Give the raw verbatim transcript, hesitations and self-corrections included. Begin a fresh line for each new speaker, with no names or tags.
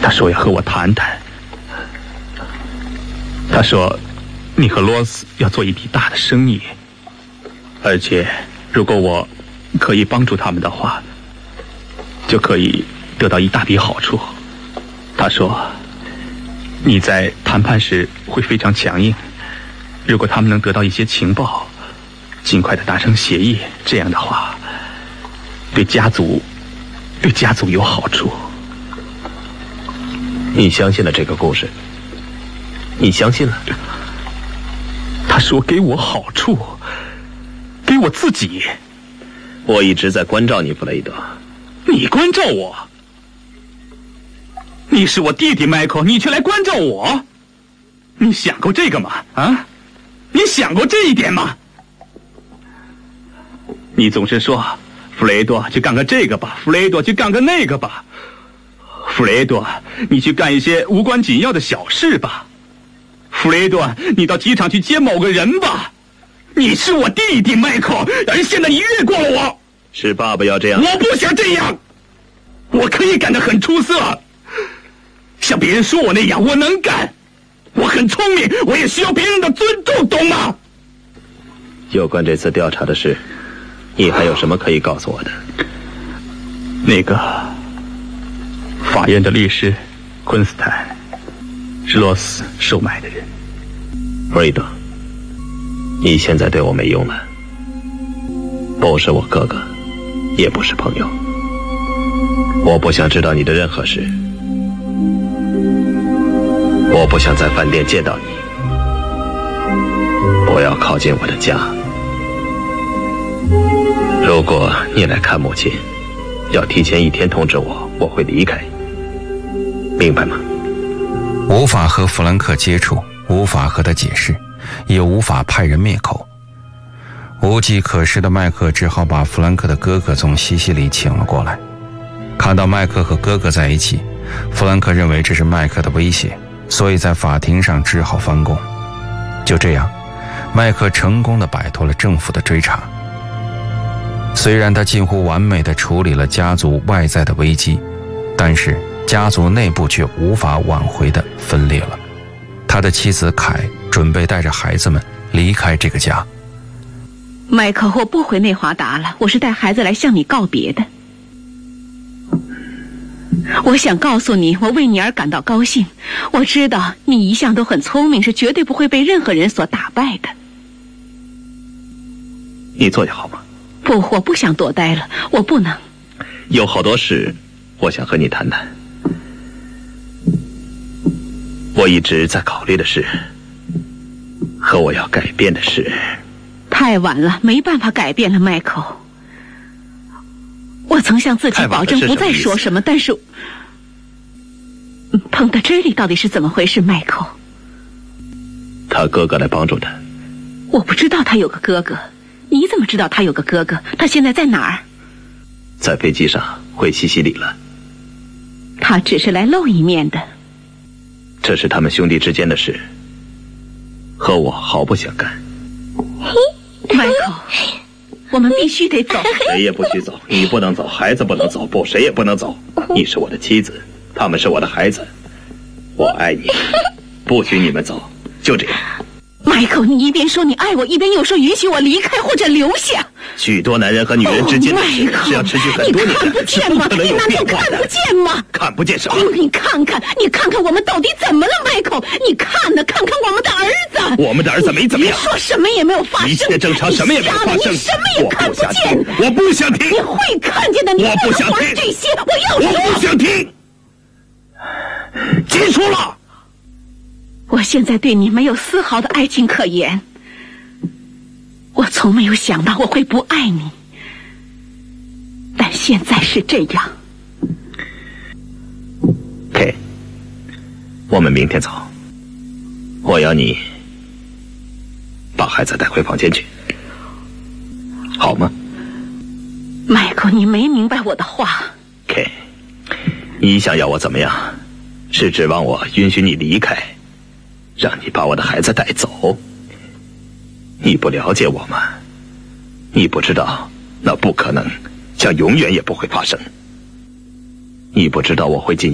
他说要和我谈谈。他说你和罗斯要做一笔大的生意，而且如果我可以帮助他们的话，就可以得到一大笔好处。他说你在谈判时会非常强硬，如果他们能得到一些情报，尽快的达成协议，这样的话对家族对家族有好处。
你相信了这个故事？你相信了？
他说给我好处，给我自己。
我一直在关照你，弗雷德。
你关照我？你是我弟弟迈克，你却来关照我？你想过这个吗？啊？你想过这一点吗？你总是说弗雷多去干个这个吧，弗雷多去干个那个吧，弗雷多你去干一些无关紧要的小事吧，弗雷多你到机场去接某个人吧。你是我弟弟迈克，而现在你越过了我。
是爸爸要这样？
我不想这样，我可以干得很出色，像别人说我那样，我能干，我很聪明，我也需要别人的尊重，懂吗？
有关这次调查的事，你还有什么可以告诉我的？
那个法院的律师昆斯坦是罗斯收买的人。
弗雷德，你现在对我没用了，不是我哥哥，也不是朋友，我不想知道你的任何事，我不想在饭店见到你，不要靠近我的家。如果你来看母亲，要提前一天通知我，我会离开，明白吗？
无法和弗兰克接触，无法和他解释，也无法派人灭口。无计可施的麦克只好把弗兰克的哥哥从西西里请了过来。看到麦克和哥哥在一起，弗兰克认为这是麦克的威胁，所以在法庭上只好翻供。就这样，麦克成功地摆脱了政府的追查。虽然他近乎完美地处理了家族外在的危机，但是家族内部却无法挽回地分裂了。他的妻子凯准备带着孩子们离开这个家。
迈克，我不回内华达了，我是带孩子来向你告别的。我想告诉你，我为你而感到高兴。我知道你一向都很聪明，是绝对不会被任何人所打败的。
你坐下好吗？
不，我不想多待了，我不能。
有好多事我想和你谈谈。我一直在考虑的事，和我要改变的事。
太晚了，没办法改变了，迈克。我曾向自己保证不再说什么，但是彭德这里到底是怎么回事，迈克？
他哥哥来帮助他。
我不知道他有个哥哥。你怎么知道他有个哥哥？他现在在哪儿？
在飞机上回西西里了。
他只是来露一面的。
这是他们兄弟之间的事，和我毫不相干。
迈克，我们必须得走。
谁也不许走，你不能走，孩子不能走，不，谁也不能走。你是我的妻子，他们是我的孩子，我爱你，不许你们走，就这样。
迈克，你一边说你爱我，一边又说允许我离开或者留下。
许多男人和女人之间的事是要持续很多年的，
你看不见吗？你难道看不见吗？
看不见什么？
你看看，你看看我们到底怎么了，迈克？你看呢？看看我们的儿子。
我们的儿子没怎么样。
你说什么也没有发生，
一切正常，什么也没有发生。
你什么也看不见。
我不想听。
你会看见的。你
我不想听
这些。我要
说。我不想听。结束了。
我现在对你没有丝毫的爱情可言。我从没有想到我会不爱你，但现在是这样。
K， 我们明天走。我要你把孩子带回房间去，好吗？
迈克，你没明白我的话。
K， 你想要我怎么样？是指望我允许你离开，让你把我的孩子带走？你不了解我吗？你不知道那不可能，像永远也不会发生。你不知道我会尽